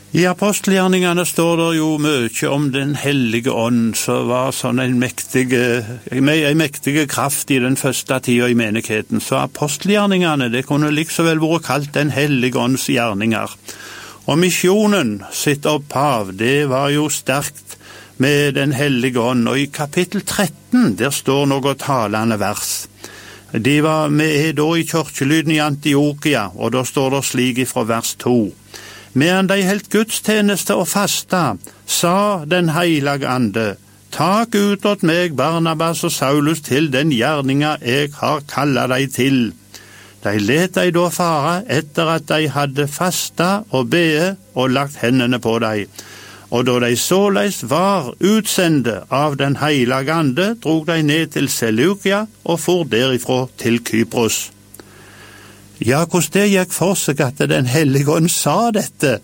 I apostelgjerningene står det jo mye om den hellige ånd, som var sånn en mektige kraft i den første tida i menigheten. Så apostelgjerningene, det kunne liksom vel vært kalt den hellige ånds gjerninger. Og misjonen sitt opphav, det var jo sterkt med den hellige ånd. Og i kapittel 13, der står noe talende vers. Vi er da i kirkelyden i Antiokia, og da står det slik ifra vers 2. Medan de helt gudstjeneste og fasta, sa den heilige ande, «Tak ut åt meg, Barnabas og Saulus, til den gjerninga jeg har kallet deg til.» De let de da fara etter at de hadde fasta og bede og lagt hendene på deg. Og da de såleis var utsende av den heilige ande, drog de ned til Seleukia og for derifra til Kypros. Ja, hvordan det gikk for seg at den hellige ånd sa dette,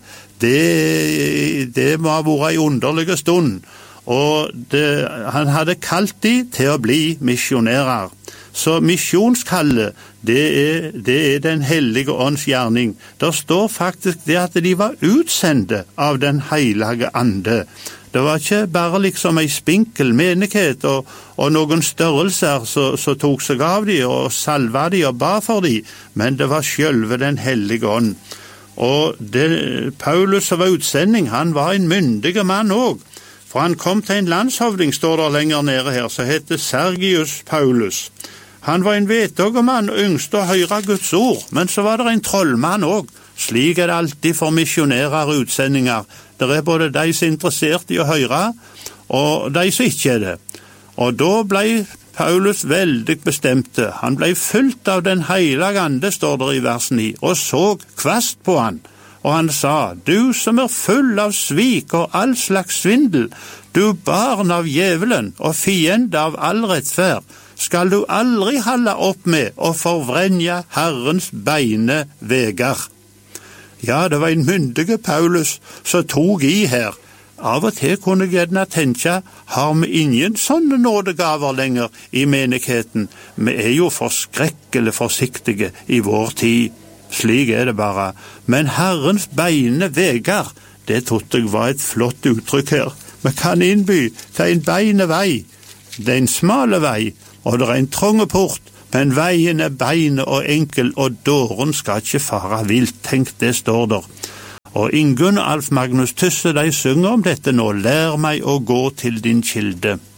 det må ha vært en underlig stund, og han hadde kalt de til å bli misjonærer. Så misjonskallet, det er den hellige ånds gjerning. Der står faktisk det at de var utsendte av den heilige ande. Det var ikke bare liksom en spinkel menighet og noen størrelser som tok seg av de og salva de og ba for de, men det var selve den hellige ånd. Og Paulus som var utsending, han var en myndig mann også, for han kom til en landshovding, står der lenger nede her, som heter Sergius Paulus. Han var en vetågermann og yngste å høre Guds ord, men så var det en trollmann også. Slik er det alltid for misjonærer og utsendinger. Det er både de som er interessert i å høre, og de som ikke er det. Og da ble Paulus veldig bestemte. Han ble fylt av den heilige ande, står det i vers 9, og så kvast på han. Og han sa, «Du som er full av svik og all slags svindel, du barn av djevelen og fiende av all rettferd, skal du aldri holde opp med å forvrenja Herrens beine vegar.» Ja, det var en myndige Paulus som tok i her. Av og til kunne jeg gjerne tenke, har vi ingen sånne nådegaver lenger i menigheten? Vi er jo forskrekkelig forsiktige i vår tid. Slik er det bare. Men Herrens beine vegar, det trodde jeg var et flott uttrykk her. Vi kan innby til en beine vei. Det er en smale vei, og det er en trånge port. Men veien er beine og enkel, og dåren skal ikke fare vilt, tenk det står der. Og Ingunn og Alf Magnus Tysse, de synger om dette nå, lær meg å gå til din kilde.